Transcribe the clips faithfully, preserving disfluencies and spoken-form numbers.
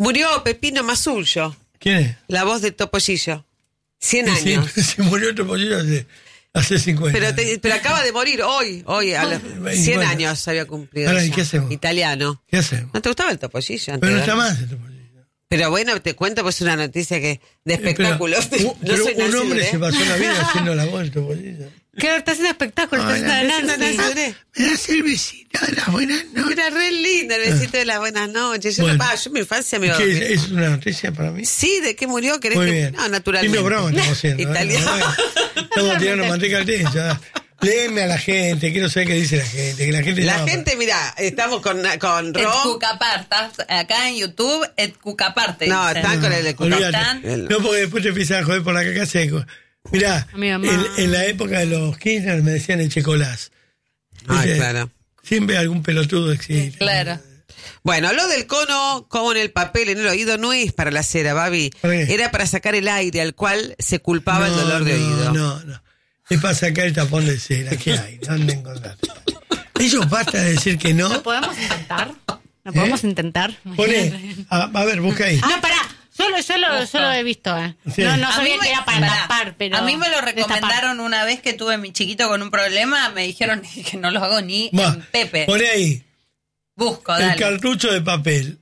Murió Pepino Masullo. ¿Quién es? La voz de Topollillo. cien Sí, años. sí, se murió Topollillo hace, hace cincuenta. Pero, te, pero acaba de morir hoy, hoy a los cien años había cumplido. Ahora, ¿y ya. qué hacemos? Italiano. ¿Qué hacemos? ¿No te gustaba el Topollillo antes? Pero no de- está más el Topollillo. Pero bueno, te cuento, pues una noticia que de espectáculos. Eh, pero, no pero soy un Nancy hombre Duré. se pasó la vida haciendo la voz del Topollillo. Claro, está haciendo espectáculo, está Ay, haciendo la- la Nancy. Nancy Duré. Me das el besito de las buenas noches. Era re linda el besito de las buenas noches. Yo, Bueno. no, ah, yo en mi infancia me iba a ¿Qué dormir. es, es una noticia para mí? Sí, ¿de qué murió? ¿Querés Muy que... bien. No, naturalmente. Y no broma estamos haciendo. ¿eh? Italiano. No, estamos tirando manteca al techo. Léeme a la gente, quiero saber qué dice la gente. Que la gente, La no, gente, mira, estamos con, con Et Rom. Cucapar, estás acá en YouTube, Et Cucapar te No, dicen. están con el de olvídate. Cucapar. No, porque después te empiezan a joder por la caca seco. Mirá, A mi mamá. en, en la época de los Kirchner me decían el Checolás. Ay, Dice, claro. Siempre algún pelotudo existe. Claro. Bueno, lo del cono con el papel en el oído no es para la cera, Babi. ¿Por qué? Era para sacar el aire al cual se culpaba el dolor de no, oído. No, no. Es para sacar el tapón de cera. ¿Qué hay? ¿Dónde encontraste? Ellos basta de decir que no. ¿Lo podemos intentar? ¿Lo podemos ¿Eh? intentar? Pone, a, a ver, busca ahí. No, pará. Solo, yo lo, yo lo he visto, ¿eh? Sí. No, no A sabía mí que me- era para pará. tapar, pero... A mí me lo destapar. recomendaron una vez que tuve mi chiquito con un problema. Me dijeron que no lo hago ni Va, en Pepe. Pone ahí. Busco, El dale. cartucho de papel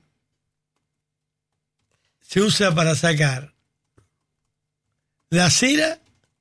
se usa para sacar la cera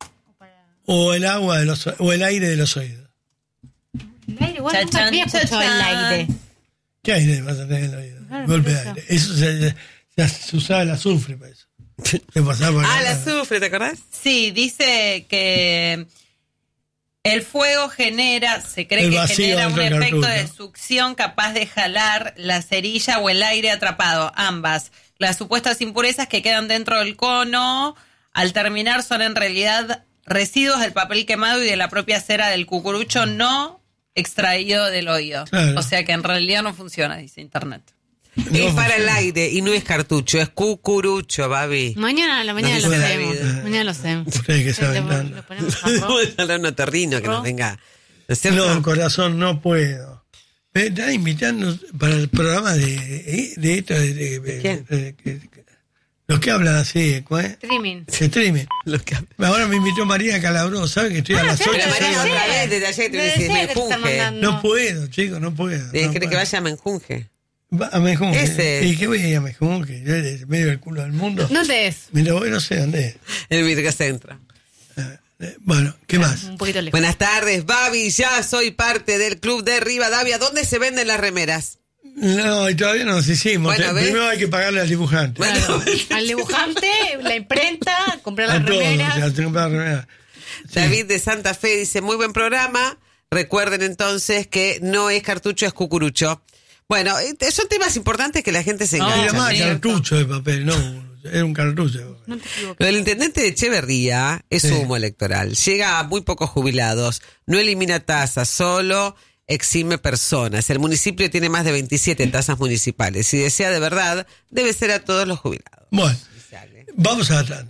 o el agua de los o el aire de los oídos. El aire, igual nunca Chachán, había escuchado el chachán. aire. ¿Qué aire vas a tener en el oído? Claro, Golpe por de eso. aire. Eso se, se, se usaba el azufre para eso. Se pasaba por Ah, acá. la azufre, ¿te acordás? Sí, dice que el fuego genera, se cree El que vacío genera un dentro del efecto cartucho. de succión capaz de jalar la cerilla o el aire atrapado, ambas. Las supuestas impurezas que quedan dentro del cono, al terminar, son en realidad residuos del papel quemado y de la propia cera del cucurucho no extraído del oído. Claro. O sea que en realidad no funciona, dice internet. No es para el funciona. aire y no es cartucho, es cucurucho, Babi. Mañana, a la mañana No lo dice hacemos. David. Mañana lo hacemos. Ustedes que saben Lo- tanto. lo ponemos a Ro. Bueno, a un otorrino que nos venga. ¿No es cierto? No, corazón, no puedo. Me están invitando para el programa de, de esto. De, de- de- ¿Quién? de- de- de- los que hablan así, ¿cómo es? Streaming. Streaming. Los que- Ahora me invitó María Calabró, ¿sabe que estoy a las Ah, ocho? Pero Pero María, sí. otra vez, desde ayer te Desde dice, me ayer que te están junge. mandando. No puedo, chicos, no puedo. Eh, no ¿Cree que puedo. vaya a Menjunje? Va a Menjunje. Ese. ¿Y qué voy a ir a Menjunje? Yo en medio del culo del mundo. ¿Dónde es? Mira, voy no sé dónde es. El Virgacentro. Eh, Bueno, ¿qué más? Un poquito lejos. Buenas tardes, Babi, ya soy parte del club de Rivadavia. ¿Dónde se venden las remeras? No, y todavía no nos hicimos. Bueno, Te- ¿ves? Primero hay que pagarle al dibujante. Claro. Al dibujante, la imprenta, comprar a las todos, remeras. ya tengo que comprar remeras. Sí. David de Santa Fe dice, muy buen programa. Recuerden entonces que no es cartucho, es cucurucho. Bueno, eh, son temas importantes que la gente se No, Era engancha. más sí, cartucho de papel, no, era un cartucho. No te equivoques. Lo del intendente de Echeverría es Sí. humo electoral. Llega a muy pocos jubilados. No elimina tasas, solo exime personas. El municipio tiene más de veintisiete tasas municipales. Si desea de verdad, debe ser a todos los jubilados. Bueno, vamos a la tanda.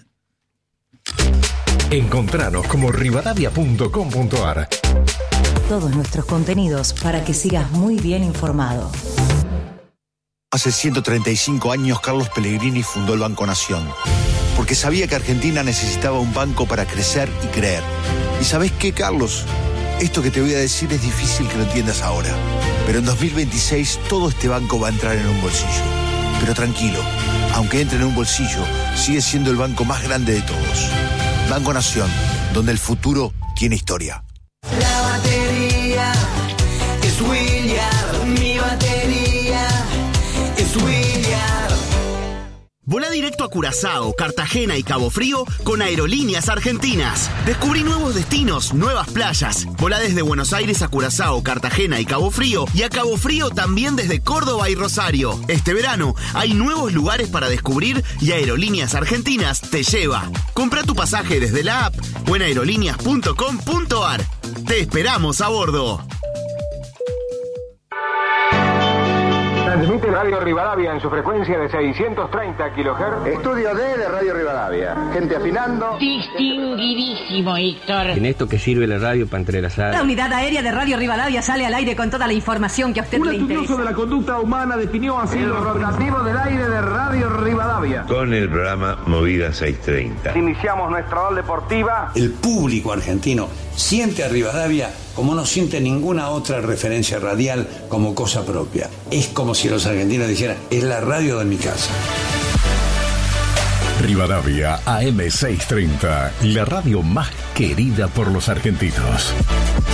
Encontranos como rivadavia punto com punto ar. Todos nuestros contenidos para que sigas muy bien informado. Hace ciento treinta y cinco años Carlos Pellegrini fundó el Banco Nación, porque sabía que Argentina necesitaba un banco para crecer y creer. ¿Y sabés qué, Carlos? Esto que te voy a decir es difícil que lo entiendas ahora, pero en dos mil veintiséis todo este banco va a entrar en un bolsillo. Pero tranquilo, aunque entre en un bolsillo, sigue siendo el banco más grande de todos. Banco Nación, donde el futuro tiene historia. La batería es William, mi batería es William. Volá directo a Curazao, Cartagena y Cabo Frío con Aerolíneas Argentinas. Descubrí nuevos destinos, nuevas playas. Volá desde Buenos Aires a Curazao, Cartagena y Cabo Frío y a Cabo Frío también desde Córdoba y Rosario. Este verano hay nuevos lugares para descubrir y Aerolíneas Argentinas te lleva. Compra tu pasaje desde la app o en aerolíneas punto com punto ar. Te esperamos a bordo. Transmite Radio Rivadavia en su frecuencia de seiscientos treinta kilohertz. Estudio D de Radio Rivadavia. Gente afinando. Distinguidísimo, Héctor. En esto que sirve la radio para entrelazar. La unidad aérea de Radio Rivadavia sale al aire con toda la información que a usted Un le estudioso interesa. de la conducta humana definió así El los rotativo del aire de Radio Rivadavia. Con el programa Movida seiscientos treinta. Iniciamos nuestra ola deportiva. El público argentino siente a Rivadavia como no siente ninguna otra referencia radial como cosa propia. Es como si los argentinos dijeran, es la radio de mi casa. Rivadavia A M seiscientos treinta, la radio más querida por los argentinos.